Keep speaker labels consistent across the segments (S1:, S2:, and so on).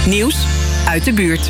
S1: Nieuws uit de buurt.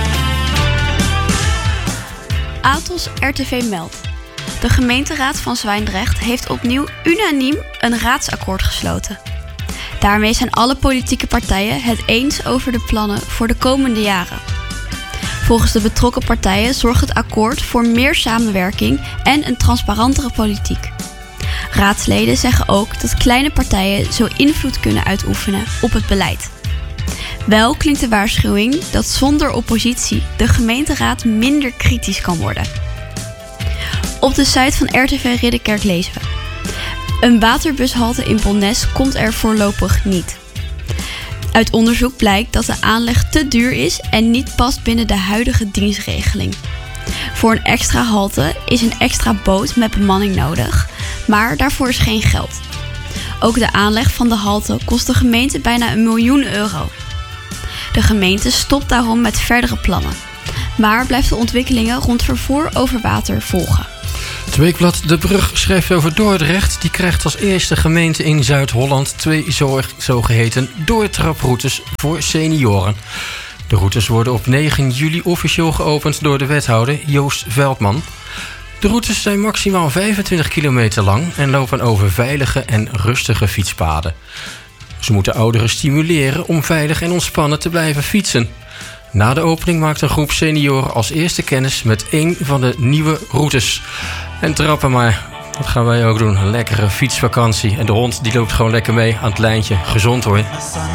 S2: Atos RTV meldt. De gemeenteraad van Zwijndrecht heeft opnieuw unaniem een raadsakkoord gesloten. Daarmee zijn alle politieke partijen het eens over de plannen voor de komende jaren. Volgens de betrokken partijen zorgt het akkoord voor meer samenwerking en een transparantere politiek. Raadsleden zeggen ook dat kleine partijen zo invloed kunnen uitoefenen op het beleid. Wel klinkt de waarschuwing dat zonder oppositie de gemeenteraad minder kritisch kan worden. Op de site van RTV Ridderkerk lezen we: een waterbushalte in Bolnes komt er voorlopig niet. Uit onderzoek blijkt dat de aanleg te duur is en niet past binnen de huidige dienstregeling. Voor een extra halte is een extra boot met bemanning nodig, maar daarvoor is geen geld. Ook de aanleg van de halte kost de gemeente bijna €1 miljoen. De gemeente stopt daarom met verdere plannen, maar blijft de ontwikkelingen rond vervoer over water volgen.
S3: Het weekblad De Brug schrijft over Dordrecht. Die krijgt als eerste gemeente in Zuid-Holland 2 zogeheten doortraproutes voor senioren. De routes worden op 9 juli officieel geopend door de wethouder Joost Veldman. De routes zijn maximaal 25 kilometer lang en lopen over veilige en rustige fietspaden. Ze moeten ouderen stimuleren om veilig en ontspannen te blijven fietsen. Na de opening maakt een groep senioren als eerste kennis met één van de nieuwe routes. En trappen maar, dat gaan wij ook doen. Een lekkere fietsvakantie. En de hond die loopt gewoon lekker mee aan het lijntje. Gezond hoor.